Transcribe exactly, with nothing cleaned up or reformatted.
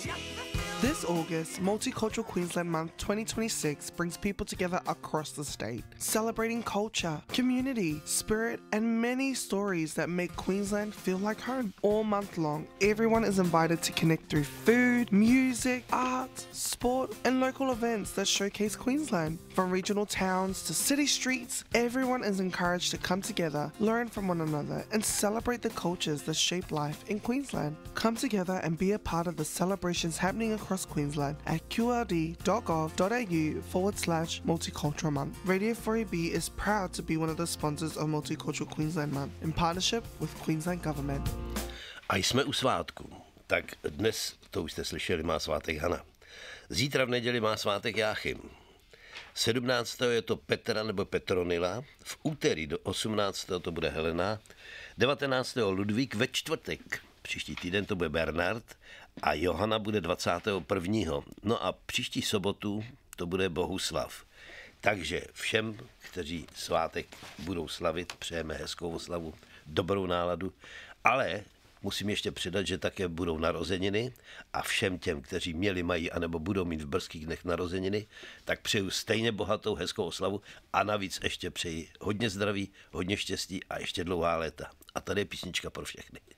This August, Multicultural Queensland Month twenty twenty-six brings people together across the state, celebrating culture, community, spirit, and many stories that make Queensland feel like home. All month long, everyone is invited to connect through food, music, art, sport, and local events that showcase Queensland. From regional towns to city streets, everyone is encouraged to come together, learn from one another, and celebrate the cultures that shape life in Queensland. Come together and be a part of the celebrations happening across Queensland at qld.gov.au forward slash multicultural month. Radio four A B is proud to be one of the sponsors of Multicultural Queensland Month in partnership with Queensland Government. A jsme u svátku. Tak dnes, to už jste slyšeli, má svátek Hana. Zítra v neděli má svátek Jáchym. sedmnáctého je to Petra nebo Petronila, v úterý do osmnáctého to bude Helena, devatenáctého Ludvík, ve čtvrtek, příští týden to bude Bernard a Johana bude dvacátého prvního No a příští sobotu to bude Bohuslav. Takže všem, kteří svátek budou slavit, přejeme hezkou oslavu, dobrou náladu, ale musím ještě přidat, že také budou narozeniny a všem těm, kteří měli, mají anebo budou mít v brzkých dnech narozeniny, tak přeju stejně bohatou, hezkou oslavu a navíc ještě přeji hodně zdraví, hodně štěstí a ještě dlouhá léta. A tady je písnička pro všechny.